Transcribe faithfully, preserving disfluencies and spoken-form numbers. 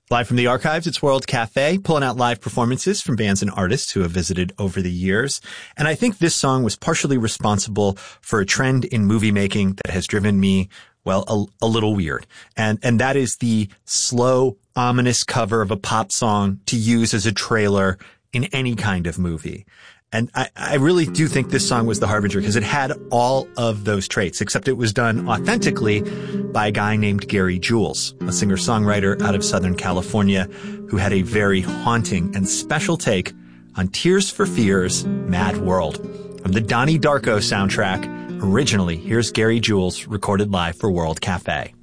Live from the archives, it's World Cafe, pulling out live performances from bands and artists who have visited over the years. And I think this song was partially responsible for a trend in movie making that has driven me, well, a, a little weird. And, and that is the slow, ominous cover of a pop song to use as a trailer in any kind of movie. And I, I really do think this song was the harbinger because it had all of those traits, except it was done authentically by a guy named Gary Jules, a singer-songwriter out of Southern California who had a very haunting and special take on Tears for Fears' Mad World. From the Donnie Darko soundtrack, originally, here's Gary Jules recorded live for World Cafe.